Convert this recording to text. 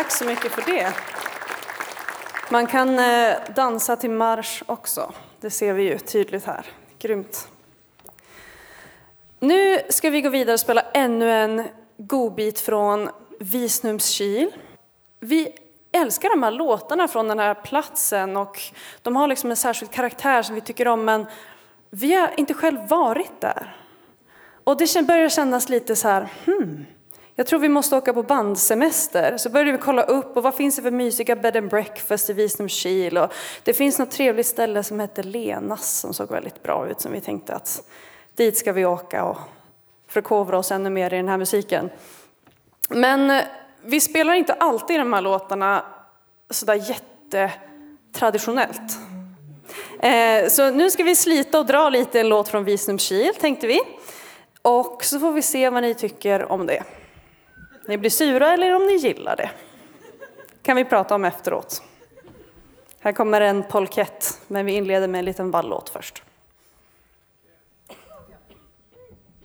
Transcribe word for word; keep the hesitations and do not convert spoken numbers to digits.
Tack så mycket för det. Man kan eh, dansa till marsch också. Det ser vi ju tydligt här. Grymt. Nu ska vi gå vidare och spela ännu en godbit från Visnumskil. Vi älskar de här låtarna från den här platsen och de har liksom en särskild karaktär som vi tycker om, men vi har inte själv varit där. Och det börjar kännas lite så här, hmm, jag tror vi måste åka på bandsemester. Så började vi kolla upp och vad finns det för mysiga bed and breakfast i Visnumskil. Och det finns något trevligt ställe som heter Lenas som såg väldigt bra ut, som vi tänkte att dit ska vi åka och förkovra oss ännu mer i den här musiken. Men vi spelar inte alltid de här låtarna sådär jättetraditionellt. Eh, så nu ska vi slita och dra lite en låt från Visnumskil, tänkte vi. Och så får vi se vad ni tycker om det. Ni blir sura eller om ni gillar det. Kan vi prata om efteråt. Här kommer en polkett, men vi inleder med en liten vallåt först.